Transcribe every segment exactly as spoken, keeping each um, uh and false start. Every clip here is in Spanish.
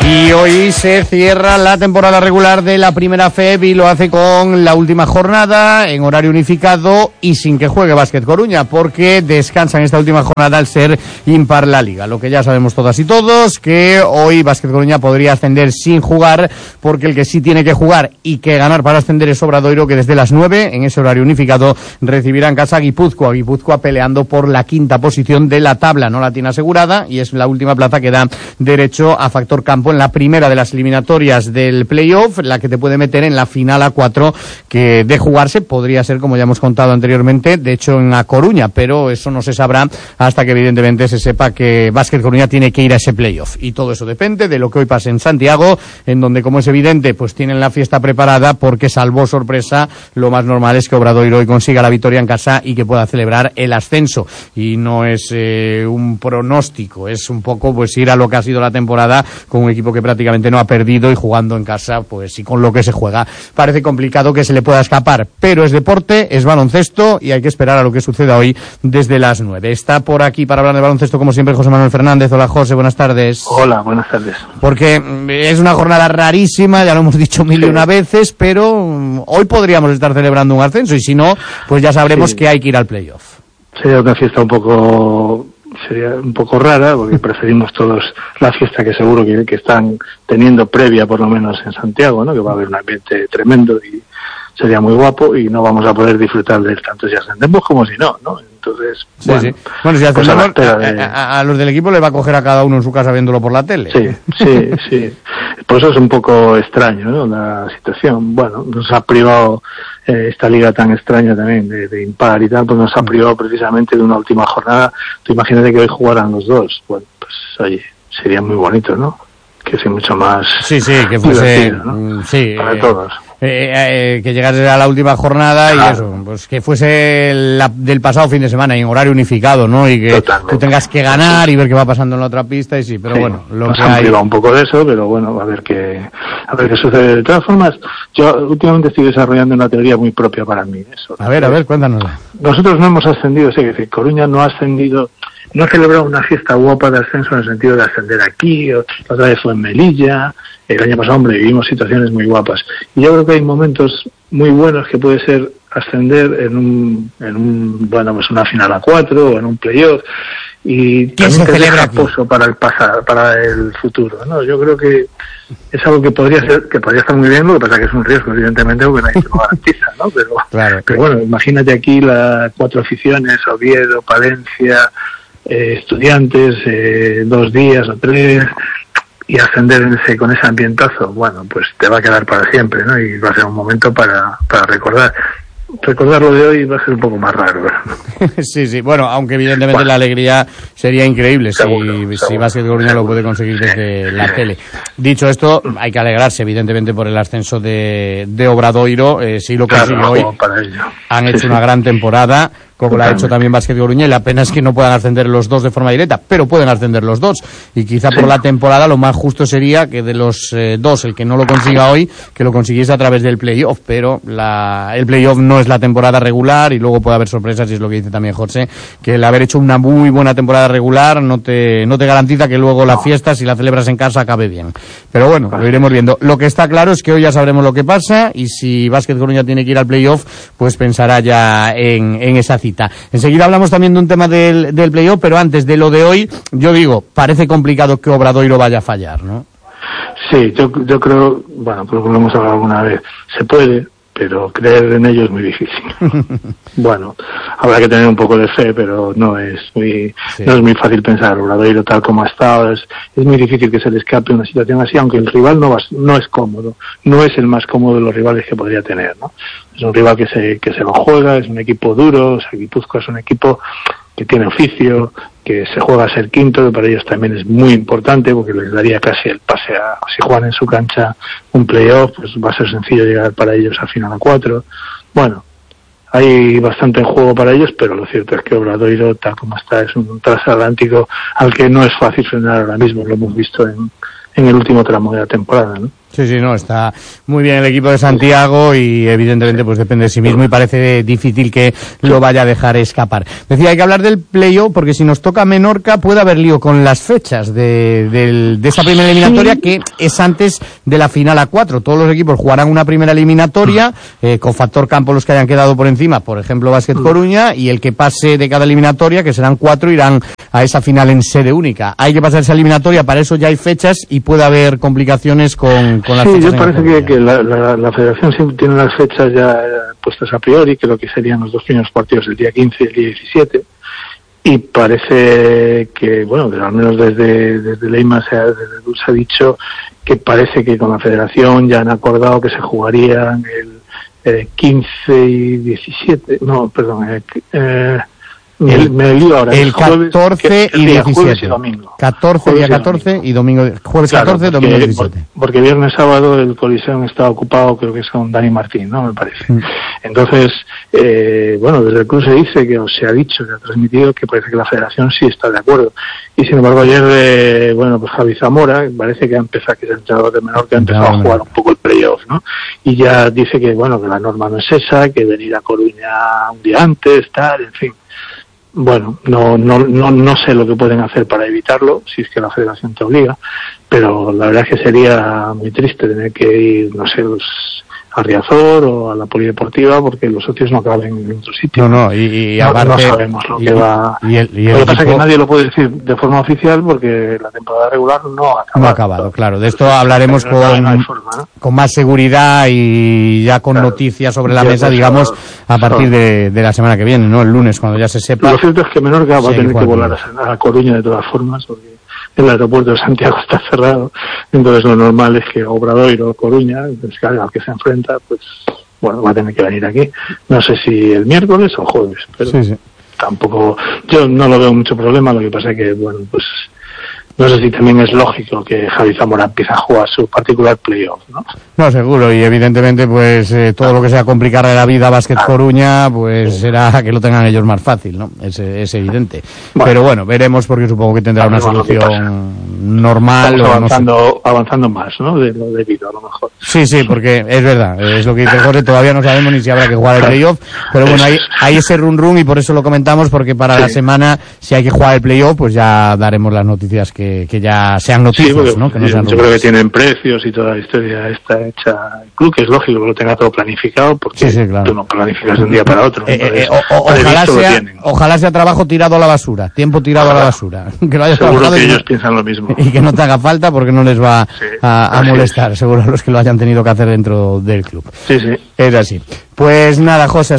Y hoy se cierra la temporada regular de la primera F E B y lo hace con la última jornada en horario unificado y sin que juegue Básquet Coruña, porque descansa en esta última jornada al ser impar la liga. Lo que ya sabemos todas y todos, que hoy Básquet Coruña podría ascender sin jugar, porque el que sí tiene que jugar y que ganar para ascender es Obradoiro, que desde las nueve, en ese horario unificado, recibirá en casa a Guipúzcoa. Guipúzcoa peleando por la quinta posición de la tabla, no la tiene asegurada, y es la última plaza que da derecho a factor campo en la primera de las eliminatorias del playoff, la que te puede meter en la final a cuatro, que de jugarse podría ser, como ya hemos contado anteriormente, de hecho en A Coruña, pero eso no se sabrá hasta que evidentemente se sepa que Básquet Coruña tiene que ir a ese playoff, y todo eso depende de lo que hoy pase en Santiago, en donde, como es evidente, pues tienen la fiesta preparada, porque salvo sorpresa, lo más normal es que Obradoiro hoy consiga la victoria en casa y que pueda celebrar el ascenso, y no es eh, un pronóstico, es un poco pues ir a lo que ha sido la temporada con un equipo que prácticamente no ha perdido y jugando en casa, pues y con lo que se juega parece complicado que se le pueda escapar, pero es deporte, es baloncesto y hay que esperar a lo que suceda hoy desde las nueve. Está por aquí para hablar de baloncesto, como siempre, José Manuel Fernández. Hola, José, buenas tardes. Hola, buenas tardes. Porque es una jornada rarísima, ya lo hemos dicho mil y una veces, pero hoy podríamos estar celebrando un ascenso y si no, pues ya sabremos sí. que hay que ir al playoff. Sería una fiesta un poco sería un poco rara, porque preferimos todos la fiesta que seguro que, que están teniendo previa, por lo menos en Santiago, ¿no? Que va a haber un ambiente tremendo y sería muy guapo, y no vamos a poder disfrutar de él tanto si ascendemos como si no, ¿no? Entonces, sí, bueno, sí. Bueno, si ascendemos, pues a, de... a, a, a los del equipo les va a coger a cada uno en su casa viéndolo por la tele. Sí, sí, sí. Por eso es un poco extraño, ¿no? La situación. Bueno, nos ha privado eh, esta liga tan extraña también de, de impar y tal, pues nos ha privado precisamente de una última jornada. Tú imagínate que hoy jugaran los dos. Bueno, pues oye, sería muy bonito, ¿no? Que sea mucho más sí, sí, que fuese, ¿no? Sí, para eh, todos. Eh, eh, que llegase a la última jornada claro. y eso, pues que fuese la, del pasado fin de semana y en horario unificado, ¿no? Y que Totalmente. Tú tengas que ganar y ver qué va pasando en la otra pista y sí, pero sí, bueno, lo nos que han hay... privado un poco de eso, pero bueno, a ver qué, a ver qué sucede. De todas formas, yo últimamente estoy desarrollando una teoría muy propia para mí. Eso, a ver, a ver, cuéntanosla. Nosotros no hemos ascendido, sí, es decir, Coruña no ha ascendido, no ha celebrado una fiesta guapa de ascenso en el sentido de ascender aquí, o, la otra vez fue en Melilla. El año pasado, hombre, vivimos situaciones muy guapas. Y yo creo que hay momentos muy buenos que puede ser ascender en un, en un, bueno, pues una final a cuatro o en un playoff. Y también te deja pozo para el pasado, para el futuro, ¿no? Yo creo que es algo que podría ser, que podría estar muy bien, lo que pasa que es un riesgo, evidentemente, porque nadie lo garantiza, ¿no? Pero, claro. pero bueno, imagínate aquí las cuatro aficiones, Oviedo, Palencia, eh, Estudiantes, eh, dos días o tres, y ascender en ese, con ese ambientazo, bueno, pues te va a quedar para siempre, ¿no? Y va a ser un momento para, para recordar. Recordar lo de hoy va a ser un poco más raro, ¿no? Sí, sí, bueno, aunque evidentemente bueno, la alegría sería increíble seguro, si, seguro, si Básquet Coruña lo puede conseguir desde la tele. Dicho esto, hay que alegrarse evidentemente por el ascenso de, de Obradoiro, eh, si lo consigue claro, hoy, para ello. Han sí, hecho sí. una gran temporada, como la ha hecho también Básquet Coruña, y la pena es que no puedan ascender los dos de forma directa, pero pueden ascender los dos, y quizá sí. por la temporada lo más justo sería que de los eh, dos, el que no lo consiga hoy, que lo consiguiese a través del playoff, pero la, el playoff no es la temporada regular, y luego puede haber sorpresas, y es lo que dice también José, que el haber hecho una muy buena temporada regular no te, no te garantiza que luego la fiesta, si la celebras en casa, acabe bien. Pero bueno, lo iremos viendo. Lo que está claro es que hoy ya sabremos lo que pasa, y si Básquet Coruña tiene que ir al playoff, pues pensará ya en, en esa cita. Enseguida hablamos también de un tema del, del playoff, pero antes de lo de hoy, yo digo, parece complicado que Obradoiro vaya a fallar, ¿no? Sí, yo, yo creo, bueno, pues lo hemos hablado alguna vez, se puede, pero creer en ello es muy difícil. Bueno, habrá que tener un poco de fe, pero no es muy, sí. no es muy fácil pensar. Obradoiro tal como ha estado, es, es muy difícil que se le escape una situación así, aunque el rival no va, no es cómodo, no es el más cómodo de los rivales que podría tener, ¿no? Es un rival que se, que se lo juega, es un equipo duro, o sea, Guipúzcoa es un equipo que tiene oficio, que se juega a ser quinto, que para ellos también es muy importante porque les daría casi el pase a, si juegan en su cancha un playoff, pues va a ser sencillo llegar para ellos al final a cuatro. Bueno, hay bastante en juego para ellos, pero lo cierto es que Obradoiro, tal como está, es un transatlántico al que no es fácil frenar ahora mismo, lo hemos visto en, en el último tramo de la temporada, ¿no? Sí, sí, no, está muy bien el equipo de Santiago y evidentemente pues depende de sí mismo y parece difícil que lo vaya a dejar escapar. Decía, hay que hablar del playoff porque si nos toca Menorca puede haber lío con las fechas de, de, de esta primera eliminatoria que es antes de la final a cuatro. Todos los equipos jugarán una primera eliminatoria eh, con factor campo los que hayan quedado por encima, por ejemplo Básquet Coruña, y el que pase de cada eliminatoria, que serán cuatro, irán a esa final en sede única. Hay que pasar esa eliminatoria, para eso ya hay fechas y puede haber complicaciones con Con las sí, yo parece que, que la, la, la federación siempre tiene las fechas ya puestas a priori, que lo que serían los dos primeros partidos el día quince y el día diecisiete, y parece que, bueno, al menos desde, desde Leima se ha, desde Dulce ha dicho que parece que con la federación ya han acordado que se jugarían el eh, quince y diecisiete, no, perdón, eh, eh, El, me lío ahora, el catorce y diecisiete. Y domingo. catorce, día catorce y domingo. Jueves claro, catorce, porque, domingo diecisiete. Porque viernes, sábado el Coliseo está ocupado, creo que es con Dani Martín, ¿no? Me parece. Mm. Entonces, eh, bueno, desde el club se dice que, o se ha dicho, que ha transmitido que parece que la federación sí está de acuerdo. Y sin embargo, ayer, eh, bueno, pues Javi Zamora, parece que ha empezado, que es el entrenador de Menorca, ha empezado a jugar un poco el playoff, ¿no? Y ya dice que, bueno, que la norma no es esa, que venir a Coruña un día antes, tal, en fin. Bueno, no, no, no, no sé lo que pueden hacer para evitarlo, si es que la federación te obliga, pero la verdad es que sería muy triste tener que ir, no sé, los, a Riazor o a la polideportiva porque los socios no caben en otro sitio. No, no, y, y no, aparte, no sabemos lo y, que va. Y el, y el lo que equipo... pasa es que nadie lo puede decir de forma oficial porque la temporada regular no ha acabado. No ha acabado, claro. De esto hablaremos con, no forma, ¿no? con más seguridad y ya con claro, noticias sobre la mesa, digamos, a partir de, de la semana que viene, ¿no? El lunes, cuando ya se sepa. Lo cierto es que Menorca va a tener que volar a, a Coruña de todas formas porque el aeropuerto de Santiago está cerrado, entonces lo normal es que Obradoiro o Coruña, entonces al que se enfrenta, pues bueno, va a tener que venir aquí. No sé si el miércoles o jueves, pero sí, sí. Tampoco, yo no lo veo mucho problema, lo que pasa es que, bueno, pues no sé si también es lógico que Javi Zamora empiece a jugar su particular playoff, ¿no? No, seguro, y evidentemente pues eh, todo lo que sea complicarle la vida a Básquet ah. Coruña, pues sí. será que lo tengan ellos más fácil, ¿no? Es, es evidente. Bueno, pero bueno, veremos porque supongo que tendrá una solución normal. Estamos o avanzando, no sé. avanzando más, ¿no? De lo debido, a lo mejor. Sí, sí, porque es verdad, es lo que dice Jorge, todavía no sabemos ni si habrá que jugar el playoff, pero bueno, hay, hay ese run run y por eso lo comentamos, porque para sí. la semana, si hay que jugar el playoff, pues ya daremos las noticias que, que ya sean noticias, sí, porque, ¿no? Que no yo, sean yo creo que tienen precios y toda la historia está hecha el club, que es lógico que lo tenga todo planificado, porque sí, sí, claro. tú no planificas de un día para otro. Eh, eh, o, o, ojalá, sea, ojalá sea trabajo tirado a la basura, tiempo tirado ojalá. a la basura. Que lo hayas seguro que y ellos no, piensan lo mismo. Y que no te haga falta porque no les va sí, a, a molestar, es. seguro a los que lo hayan tenido que hacer dentro del club. Sí, sí. Es así. Pues nada, José,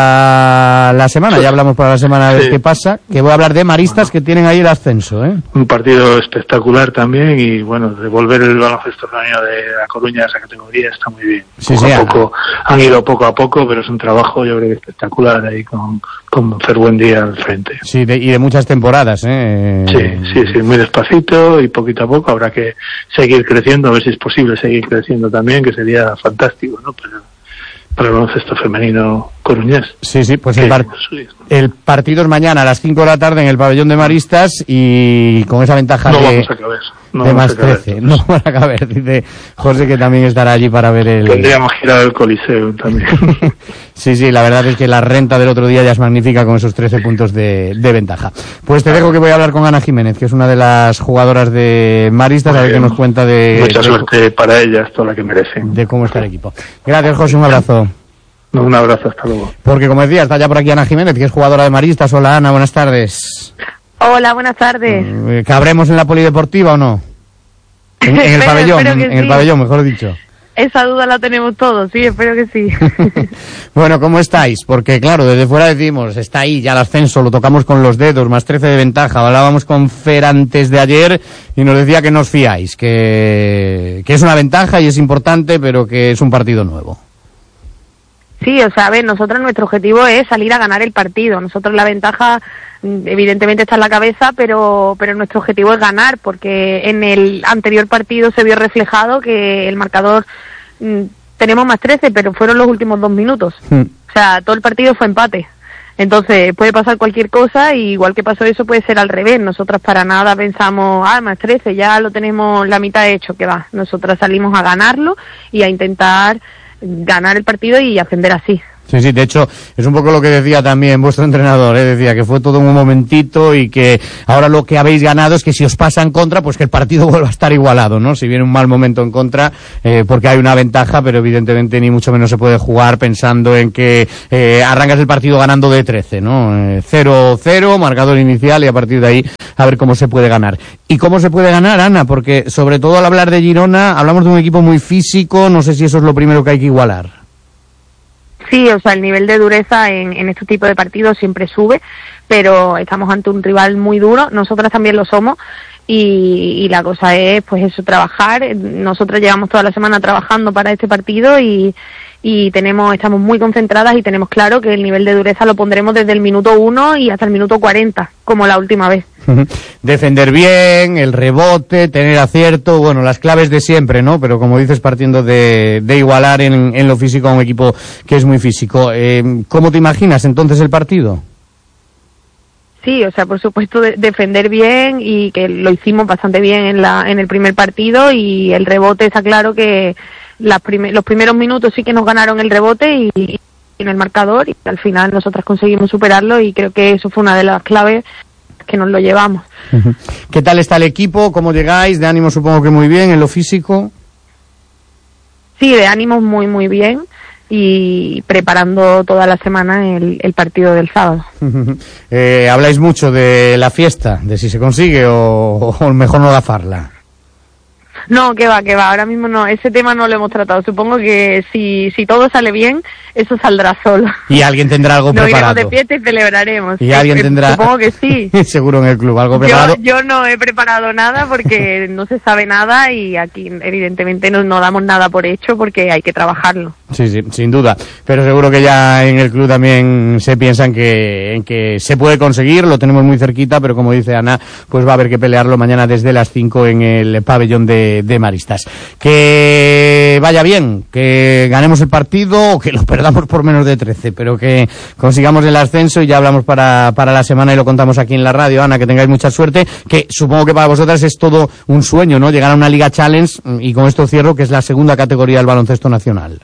hasta la semana, ya hablamos para la semana a ver sí. qué pasa, que voy a hablar de maristas bueno. que tienen ahí el ascenso, ¿eh? Un partido espectacular también y bueno, devolver el baloncesto femenino de La Coruña a esa categoría está muy bien. Sí, poco sí, a poco, han ido poco a poco, pero es un trabajo yo creo que espectacular ahí con, con Fer Buendía al frente. Sí, de, y de muchas temporadas, ¿eh? Sí, sí, sí, muy despacito y poquito a poco, habrá que seguir creciendo, a ver si es posible seguir creciendo también, que sería fantástico, ¿no? Pero para el baloncesto femenino coruñés. Sí, sí, pues el, par el partido es mañana a las cinco de la tarde en el pabellón de Maristas y con esa ventaja no de, vamos a caber, no de vamos más a caber, trece. No van a caber, dice José, que también estará allí para ver el... Tendríamos que ir al Coliseo también. Sí, sí, la verdad es que la renta del otro día ya es magnífica con esos trece puntos de, de ventaja. Pues te dejo que voy a hablar con Ana Jiménez, que es una de las jugadoras de Maristas, a ver qué nos cuenta de... Mucha de, suerte para ella, es toda la que merece. De cómo está el equipo. Gracias, José, un abrazo. No, un abrazo, hasta luego. Porque como decía, está ya por aquí Ana Jiménez, que es jugadora de Maristas. Hola, Ana, buenas tardes. Hola, buenas tardes. Eh, ¿Cabremos en la polideportiva o no? En, en el pabellón, en, en el pabellón, mejor dicho. Esa duda la tenemos todos, sí, espero que sí. Bueno, ¿cómo estáis? Porque claro, desde fuera decimos, está ahí ya el ascenso, lo tocamos con los dedos, más trece de ventaja. Hablábamos con Fer antes de ayer y nos decía que no os fiáis, que, que es una ventaja y es importante, pero que es un partido nuevo. Sí, o sea, a ver, nosotros nuestro objetivo es salir a ganar el partido. Nosotros la ventaja evidentemente está en la cabeza, pero pero nuestro objetivo es ganar, porque en el anterior partido se vio reflejado que el marcador mmm, tenemos más trece, pero fueron los últimos dos minutos. Mm. O sea, todo el partido fue empate. Entonces puede pasar cualquier cosa, y igual que pasó eso puede ser al revés. Nosotras para nada pensamos, ah, más trece, ya lo tenemos la mitad hecho, que va. Nosotras salimos a ganarlo y a intentar ganar el partido y ascender así. Sí, sí, de hecho, es un poco lo que decía también vuestro entrenador, ¿eh? Decía que fue todo un momentito y que ahora lo que habéis ganado es que si os pasa en contra, pues que el partido vuelva a estar igualado, ¿no? Si viene un mal momento en contra, eh, porque hay una ventaja, pero evidentemente ni mucho menos se puede jugar pensando en que eh, arrancas el partido ganando de trece, ¿no? Eh, cero cero, marcador inicial, y a partir de ahí a ver cómo se puede ganar. ¿Y cómo se puede ganar, Ana? Porque sobre todo al hablar de Girona, hablamos de un equipo muy físico, no sé si eso es lo primero que hay que igualar. Sí, o sea, el nivel de dureza en, en este tipo de partidos siempre sube, pero estamos ante un rival muy duro, nosotras también lo somos, y, y la cosa es, pues eso, trabajar. Nosotros llevamos toda la semana trabajando para este partido y, y tenemos, estamos muy concentradas y tenemos claro que el nivel de dureza lo pondremos desde el minuto uno y hasta el minuto cuarenta, como la última vez. Defender bien, el rebote, tener acierto, bueno, las claves de siempre, ¿no? Pero como dices, partiendo de, de igualar en, en lo físico a un equipo que es muy físico. Eh, ¿Cómo te imaginas entonces el partido? Sí, o sea, por supuesto de, defender bien, y que lo hicimos bastante bien en la en el primer partido, y el rebote está claro que las prime, los primeros minutos sí que nos ganaron el rebote y, y en el marcador, y al final nosotras conseguimos superarlo, y creo que eso fue una de las claves que nos lo llevamos. ¿Qué tal está el equipo? ¿Cómo llegáis? ¿De ánimo supongo que muy bien en lo físico? Sí, de ánimos muy muy bien, y preparando toda la semana el, el partido del sábado. eh, ¿Habláis mucho de la fiesta? ¿De si se consigue o, o mejor no gafarla? No, que va, que va, ahora mismo no, ese tema no lo hemos tratado. Supongo que si si todo sale bien, eso saldrá solo. Y alguien tendrá algo Nos preparado. Nos iremos de fiesta y celebraremos. Y alguien eh, tendrá... Supongo que sí. Seguro en el club, algo preparado. Yo, yo no he preparado nada porque no se sabe nada, y aquí evidentemente no, no damos nada por hecho porque hay que trabajarlo. Sí, sí, sin duda. Pero seguro que ya en el club también se piensa en que, en que se puede conseguir, lo tenemos muy cerquita, pero como dice Ana, pues va a haber que pelearlo mañana desde las cinco en el pabellón de, de Maristas. Que vaya bien, que ganemos el partido o que lo perdamos por menos de trece, pero que consigamos el ascenso, y ya hablamos para, para la semana y lo contamos aquí en la radio. Ana, que tengáis mucha suerte, que supongo que para vosotras es todo un sueño, ¿no? Llegar a una Liga Challenge, y con esto cierro, que es la segunda categoría del baloncesto nacional.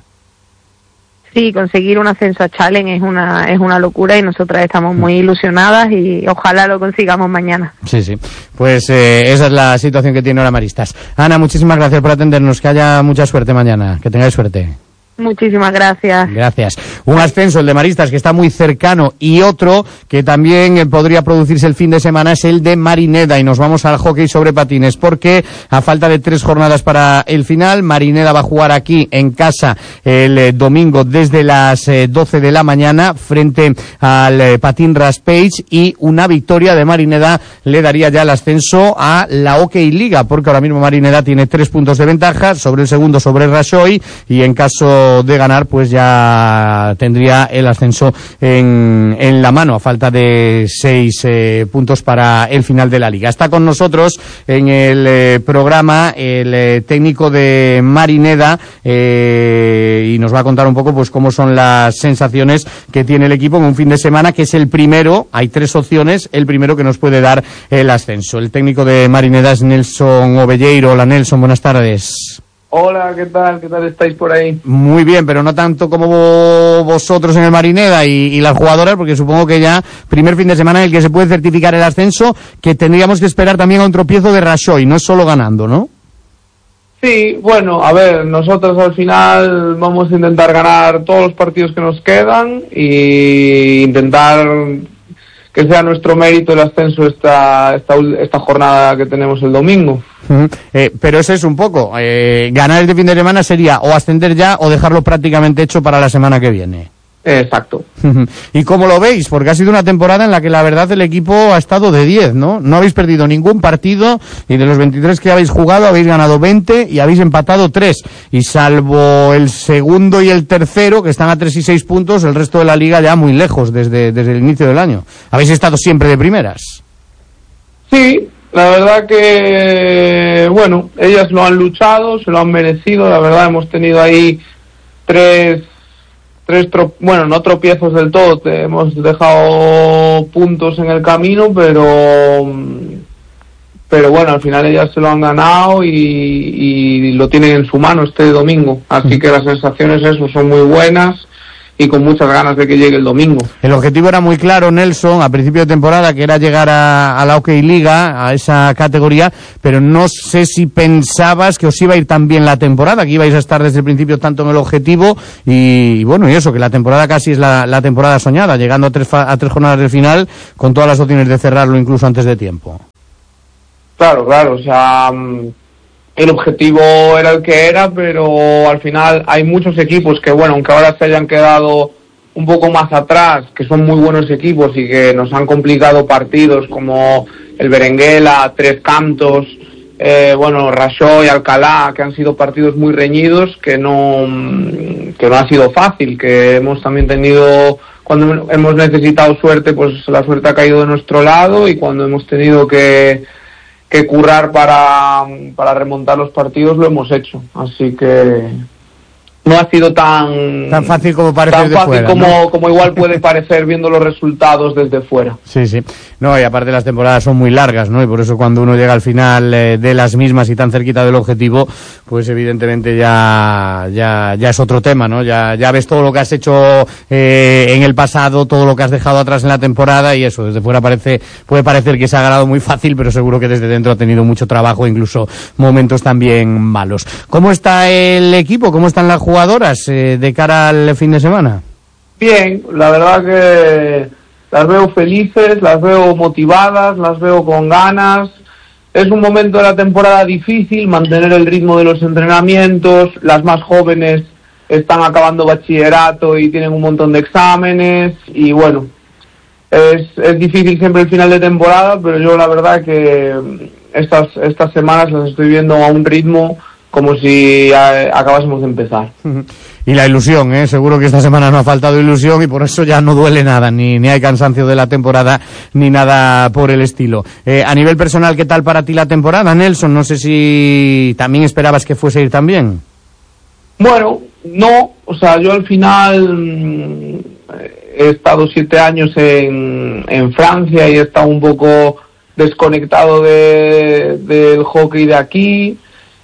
Sí, conseguir un ascenso a Challenge es una es una locura, y nosotras estamos muy ilusionadas y ojalá lo consigamos mañana. Sí, sí. Pues eh, esa es la situación que tiene ahora Maristas. Ana, muchísimas gracias por atendernos. Que haya mucha suerte mañana. Que tengáis suerte. Muchísimas gracias. Gracias. Un ascenso, el de Maristas, que está muy cercano, y otro que también eh, podría producirse el fin de semana es el de Marineda, y nos vamos al hockey sobre patines, porque a falta de tres jornadas para el final, Marineda va a jugar aquí en casa el eh, domingo desde las eh, doce de la mañana frente al eh, Patín Raspage, y una victoria de Marineda le daría ya el ascenso a la Hockey Liga, porque ahora mismo Marineda tiene tres puntos de ventaja sobre el segundo, sobre Rajoy, y en caso de ganar pues ya tendría el ascenso en, en la mano a falta de seis eh, puntos para el final de la liga. Está con nosotros en el eh, programa el eh, técnico de Marineda, eh, y nos va a contar un poco pues cómo son las sensaciones que tiene el equipo en un fin de semana que es el primero, hay tres opciones, el primero que nos puede dar el ascenso. El técnico de Marineda es Nelson Ovelleiro. Hola Nelson, buenas tardes. Hola, ¿qué tal? ¿Qué tal estáis por ahí? Muy bien, pero no tanto como vosotros en el Marineda y, y las jugadoras, porque supongo que ya primer fin de semana en el que se puede certificar el ascenso, que tendríamos que esperar también a un tropiezo de Rajoy, no es solo ganando, ¿no? Sí, bueno, a ver, nosotros al final vamos a intentar ganar todos los partidos que nos quedan y intentar que sea nuestro mérito el ascenso esta esta, esta jornada que tenemos el domingo. Uh-huh. Eh, pero eso es un poco, eh, ganar este fin de semana sería o ascender ya o dejarlo prácticamente hecho para la semana que viene. Exacto. ¿Y cómo lo veis? Porque ha sido una temporada en la que la verdad el equipo ha estado de diez, ¿no? No habéis perdido ningún partido y de los veintitrés que habéis jugado habéis ganado veinte y habéis empatado tres. Y salvo el segundo y el tercero, que están a tres y seis puntos, el resto de la liga ya muy lejos desde, desde el inicio del año. Habéis estado siempre de primeras. Sí, la verdad que, bueno, ellas lo han luchado, se lo han merecido. La verdad hemos tenido ahí tres... tres tro bueno, no tropiezos del todo, te hemos dejado puntos en el camino, pero pero bueno, al final ellas se lo han ganado y, y lo tienen en su mano este domingo, así que las sensaciones eso son muy buenas y con muchas ganas de que llegue el domingo. El objetivo era muy claro, Nelson, a principio de temporada, que era llegar a, a la OK Liga, a esa categoría, pero no sé si pensabas que os iba a ir tan bien la temporada, que ibais a estar desde el principio tanto en el objetivo, y, y bueno, y eso, que la temporada casi es la, la temporada soñada, llegando a tres, a tres jornadas del final, con todas las opciones de cerrarlo incluso antes de tiempo. Claro, claro, o sea, el objetivo era el que era, pero al final hay muchos equipos que, bueno, aunque ahora se hayan quedado un poco más atrás, que son muy buenos equipos y que nos han complicado partidos como el Berenguela, Tres Cantos, eh, bueno, Raxó y Alcalá, que han sido partidos muy reñidos, que no, que no ha sido fácil, que hemos también tenido, cuando hemos necesitado suerte, pues la suerte ha caído de nuestro lado, y cuando hemos tenido que que currar para, para remontar los partidos lo hemos hecho, así que no ha sido tan tan fácil como parece tan desde fácil fuera, como, ¿no? como igual puede parecer viendo los resultados desde fuera. Sí, sí. No, y aparte las temporadas son muy largas, ¿no? Y por eso cuando uno llega al final eh, de las mismas y tan cerquita del objetivo, pues evidentemente ya ya ya es otro tema, ¿no? Ya ya ves todo lo que has hecho eh, en el pasado, todo lo que has dejado atrás en la temporada, y eso, desde fuera parece puede parecer que se ha ganado muy fácil, pero seguro que desde dentro ha tenido mucho trabajo, incluso momentos también malos. ¿Cómo está el equipo? ¿Cómo están las jugadoras eh, de cara al fin de semana? Bien, la verdad que las veo felices, las veo motivadas, las veo con ganas. Es un momento de la temporada difícil, mantener el ritmo de los entrenamientos. Las más jóvenes están acabando bachillerato y tienen un montón de exámenes, y bueno, es, es difícil siempre el final de temporada, pero yo la verdad que estas, estas semanas las estoy viendo a un ritmo como si a, acabásemos de empezar. Y la ilusión, ¿eh? Seguro que esta semana no ha faltado ilusión, y por eso ya no duele nada, ni, ni hay cansancio de la temporada, ni nada por el estilo. Eh, a nivel personal, ¿qué tal para ti la temporada, Nelson? No sé si también esperabas que fuese a ir tan bien. Bueno, no, o sea, yo al final mmm, he estado siete años en, en Francia y he estado un poco desconectado de, del hockey de aquí.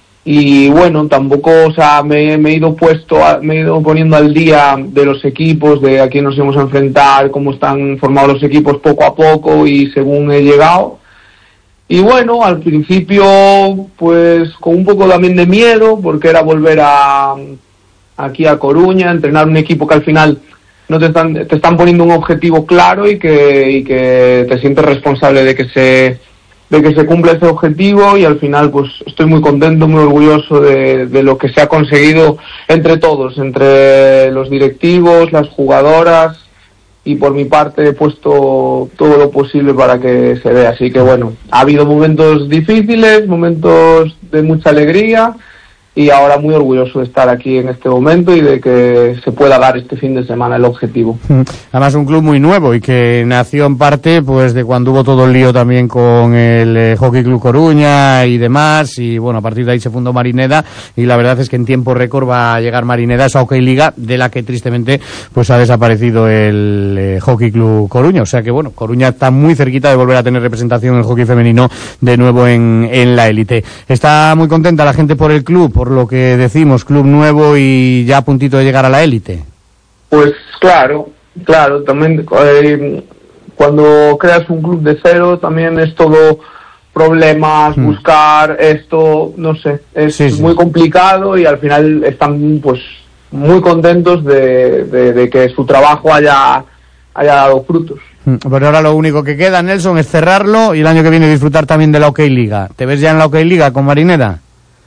Y bueno, tampoco, o sea, me, me he ido puesto, a, me he ido poniendo al día de los equipos, de a quién nos íbamos a enfrentar, cómo están formados los equipos poco a poco y según he llegado. Y bueno, al principio, pues con un poco también de miedo, porque era volver a aquí a Coruña, entrenar un equipo que al final no te están, te están poniendo un objetivo claro y que, y que te sientes responsable de que se de que se cumpla ese objetivo, y al final pues estoy muy contento, muy orgulloso de, de lo que se ha conseguido entre todos, entre los directivos, las jugadoras, y por mi parte he puesto todo lo posible para que se vea. Así que bueno, ha habido momentos difíciles, momentos de mucha alegría, y ahora muy orgulloso de estar aquí en este momento y de que se pueda dar este fin de semana el objetivo. Además, un club muy nuevo y que nació en parte pues de cuando hubo todo el lío también con el eh, Hockey Club Coruña y demás, y bueno, a partir de ahí se fundó Marineda, y la verdad es que en tiempo récord va a llegar Marineda, esa Hockey Liga de la que tristemente pues ha desaparecido el eh, Hockey Club Coruña. O sea que bueno, Coruña está muy cerquita de volver a tener representación en el hockey femenino de nuevo en, en la élite. Está muy contenta la gente por el club, por lo que decimos, club nuevo y ya a puntito de llegar a la élite. Pues claro, claro, también eh, cuando creas un club de cero también es todo problemas, hmm. buscar esto, no sé, es sí, sí. muy complicado, y al final están pues muy contentos de, de, de que su trabajo haya, haya dado frutos. Pero ahora lo único que queda, Nelson, es cerrarlo y el año que viene disfrutar también de la OK Liga. ¿Te ves ya en la OK Liga con Marineda?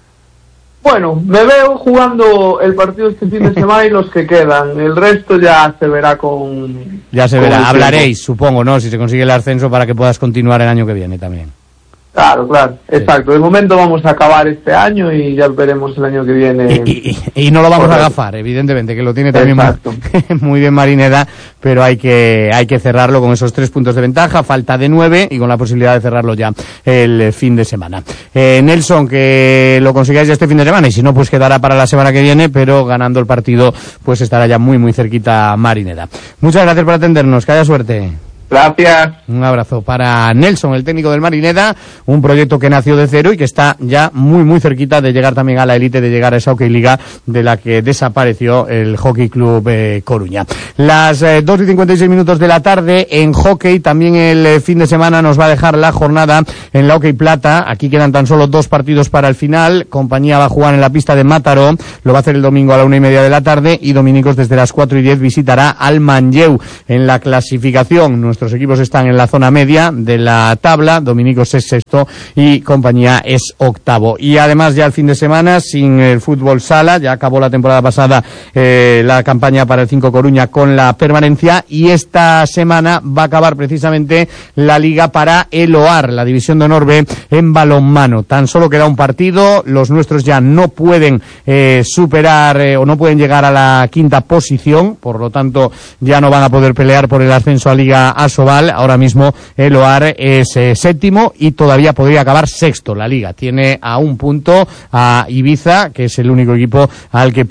Bueno, me veo jugando el partido este fin de semana y los que quedan. El resto ya se verá con... Ya se verá. Hablaréis, supongo, ¿no? Si se consigue el ascenso, para que puedas continuar el año que viene también. Claro, claro, exacto. De momento vamos a acabar este año y ya veremos el año que viene. Y, y, y no lo vamos Correcto. a agafar, evidentemente, que lo tiene también muy, muy bien Marineda, pero hay que hay que cerrarlo con esos tres puntos de ventaja, falta de nueve y con la posibilidad de cerrarlo ya el fin de semana. Eh, Nelson, que lo consigáis ya este fin de semana y si no, pues quedará para la semana que viene, pero ganando el partido, pues estará ya muy, muy cerquita Marineda. Muchas gracias por atendernos, que haya suerte. Gracias. Un abrazo para Nelson, el técnico del Marineda, un proyecto que nació de cero y que está ya muy muy cerquita de llegar también a la élite, de llegar a esa Hockey Liga de la que desapareció el Hockey Club eh, Coruña. Las eh, dos y cincuenta y seis minutos de la tarde en hockey, también el eh, fin de semana nos va a dejar la jornada en la Hockey Plata. Aquí quedan tan solo dos partidos para el final. Compañía va a jugar en la pista de Mataró, lo va a hacer el domingo a la una y media de la tarde y Dominicos desde las cuatro y diez visitará al Manlleu. En la clasificación, nuestros equipos están en la zona media de la tabla, Dominicos es sexto y Compañía es octavo. Y además ya el fin de semana sin el fútbol sala, ya acabó la temporada pasada eh, la campaña para el cinco Coruña con la permanencia y esta semana va a acabar precisamente la liga para el O A R, la división de honor B en balonmano. Tan solo queda un partido, los nuestros ya no pueden eh, superar eh, o no pueden llegar a la quinta posición, por lo tanto ya no van a poder pelear por el ascenso a Liga Asobal. Ahora mismo el O A R es eh, séptimo y todavía podría acabar sexto. La liga tiene a un punto a Ibiza, que es el único equipo al que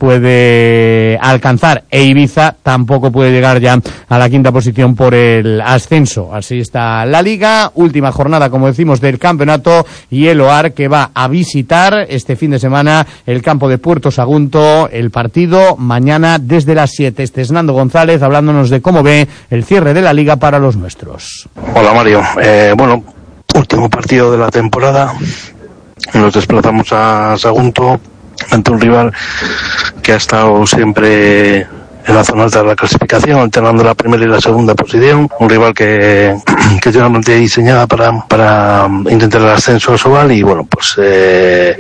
puede alcanzar, e Ibiza tampoco puede llegar ya a la quinta posición por el ascenso. Así está la liga, última jornada, como decimos, del campeonato, y el O A R que va a visitar este fin de semana el campo de Puerto Sagunto. El partido mañana desde las siete. Este es Nando González hablándonos de cómo ve el cierre de la liga para los nuestros. Hola Mario, eh, bueno, último partido de la temporada, nos desplazamos a Sagunto ante un rival que ha estado siempre en la zona alta de la clasificación, alternando la primera y la segunda posición, un rival que, que tiene una plantilla diseñada para, para intentar el ascenso a Sobal y bueno, pues eh,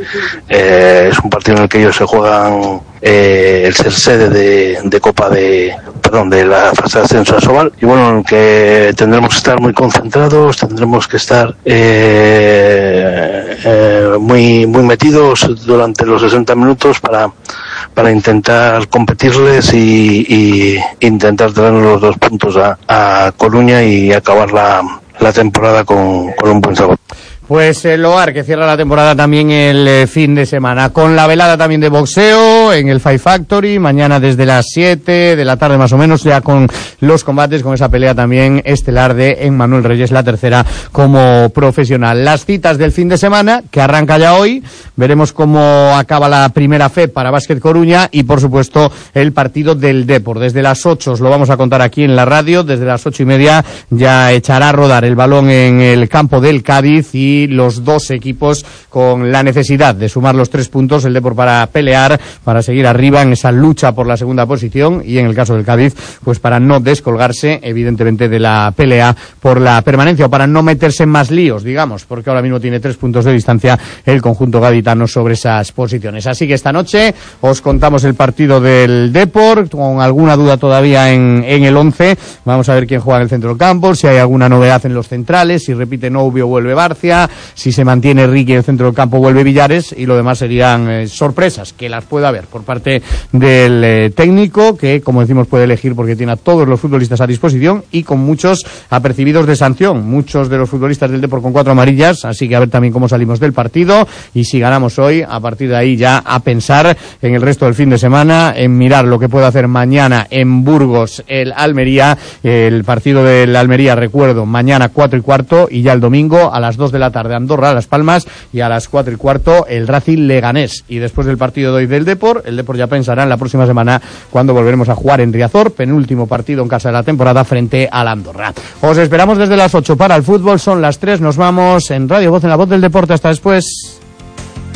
eh, es un partido en el que ellos se juegan eh, el ser sede de, de Copa de, perdón, de la fase de ascenso a Sobal y bueno, en el que tendremos que estar muy concentrados, tendremos que estar eh, eh, muy, muy metidos durante los sesenta minutos para, para intentar competirles y y intentar traer los dos puntos a, a Coruña y acabar la, la temporada con, con un buen sabor. Pues el O A R que cierra la temporada también el eh, fin de semana, con la velada también de boxeo en el Five Factory, mañana desde las siete de la tarde más o menos, ya con los combates, con esa pelea también estelar de Emmanuel Reyes, la tercera como profesional. Las citas del fin de semana, que arranca ya hoy, veremos cómo acaba la primera F E para Básquet Coruña y por supuesto el partido del Depor. Desde las ocho os lo vamos a contar aquí en la radio, desde las ocho y media ya echará a rodar el balón en el campo del Cádiz y los dos equipos con la necesidad de sumar los tres puntos, el Depor para pelear, para seguir arriba en esa lucha por la segunda posición y en el caso del Cádiz, pues para no descolgarse evidentemente de la pelea por la permanencia o para no meterse en más líos, digamos, porque ahora mismo tiene tres puntos de distancia el conjunto gaditano sobre esas posiciones. Así que esta noche os contamos el partido del Depor, con alguna duda todavía en, en el once, vamos a ver quién juega en el centro del campo, si hay alguna novedad en los centrales, si repite Novio vuelve Barcia, si se mantiene Ricky en el centro del campo vuelve Villares y lo demás serían eh, sorpresas que las pueda haber por parte del eh, técnico, que como decimos puede elegir porque tiene a todos los futbolistas a disposición y con muchos apercibidos de sanción, muchos de los futbolistas del Depor con cuatro amarillas, así que a ver también cómo salimos del partido y si ganamos hoy, a partir de ahí ya a pensar en el resto del fin de semana, en mirar lo que puede hacer mañana en Burgos el Almería, el partido del Almería, recuerdo, mañana cuatro y cuarto y ya el domingo a las dos de la tarde Andorra, Las Palmas, y a las cuatro y cuarto el Racing Leganés. Y después del partido de hoy del Depor, el Depor ya pensará en la próxima semana cuando volveremos a jugar en Riazor, penúltimo partido en casa de la temporada frente al Andorra. Os esperamos desde las ocho para el fútbol, son las tres, nos vamos en Radio Voz, en la Voz del Deporte, hasta después.